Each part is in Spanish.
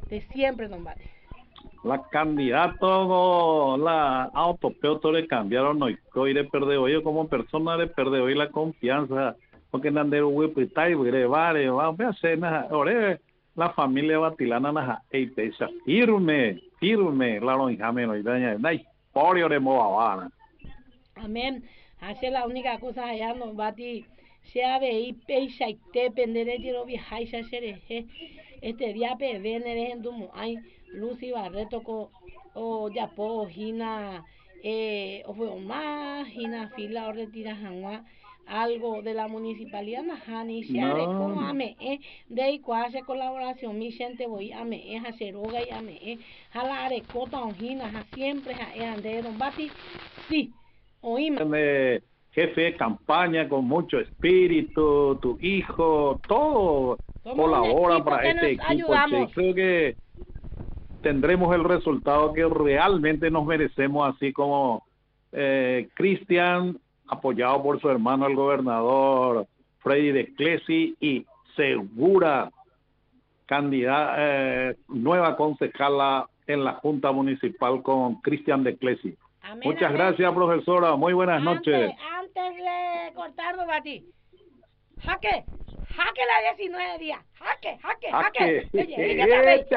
de siempre, don Bati. La candidato, la autopeuto le cambiaron hoy, hoy le perdió hoy como persona le perdió hoy la confianza, porque nandero huepitai, brevare, vamos a hacer nada, ahora la familia batilana naja, pesa firme, la lonjame no daña, nay, por de moabana. Amén. Hace la única cosa allá, don Bati, sea veí peisa y te pendere tiro viajáis a hacer este día venere en dumo ay Lucy Barreto o ya po hina o fue más hina fila o retira janwa algo de la municipalidad najani se No, como ame de cuase colaboración mi gente voy ame hacer hoga y ame jalare cota hina siempre ande don Bati sí oíme jefe de campaña con mucho espíritu, tu hijo, todo somos un colabora equipo para que este nos equipo, che, y ayudamos. creo que tendremos el resultado que realmente nos merecemos, así como Cristian, apoyado por su hermano el gobernador Freddy de Clesi, y segura candidata, nueva concejala en la Junta Municipal con Cristian de Clesi. Amén, Muchas amén. gracias, profesora. Muy buenas noches. Antes de cortar, don Bati, jaque la 19 días, jaque. Oye,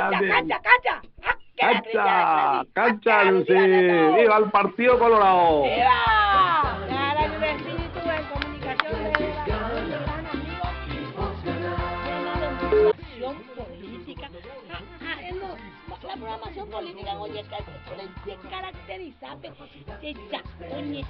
Cancha, Lucy. Viva el Partido Colorado. ¡Viva! Para el espíritu de comunicación de la gran amigo, de la educación política. La programación política, oye, se caracteriza,